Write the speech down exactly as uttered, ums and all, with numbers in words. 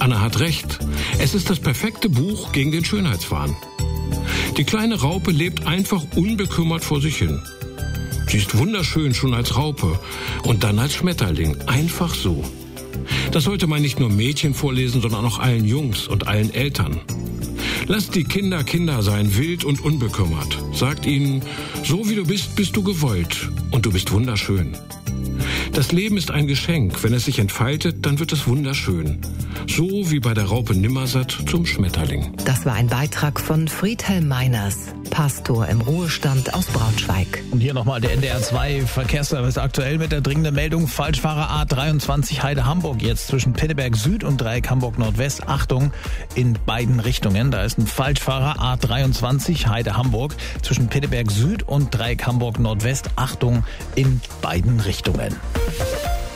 Anna hat recht. Es ist das perfekte Buch gegen den Schönheitswahn. Die kleine Raupe lebt einfach unbekümmert vor sich hin. Sie ist wunderschön schon als Raupe und dann als Schmetterling. Einfach so. Das sollte man nicht nur Mädchen vorlesen, sondern auch allen Jungs und allen Eltern. Lasst die Kinder Kinder sein, wild und unbekümmert. Sagt ihnen, so wie du bist, bist du gewollt und du bist wunderschön. Das Leben ist ein Geschenk. Wenn es sich entfaltet, dann wird es wunderschön. So wie bei der Raupe Nimmersatt zum Schmetterling. Das war ein Beitrag von Friedhelm Meiners, Pastor im Ruhestand aus Braunschweig. Und hier nochmal der N D R zwei Verkehrsservice aktuell mit der dringenden Meldung Falschfahrer A dreiundzwanzig Heide-Hamburg jetzt zwischen Pinneberg Süd und Dreieck Hamburg Nordwest. Achtung in beiden Richtungen. Da ist ein Falschfahrer A dreiundzwanzig Heide-Hamburg zwischen Pinneberg Süd und Dreieck Hamburg Nordwest. Achtung in beiden Richtungen.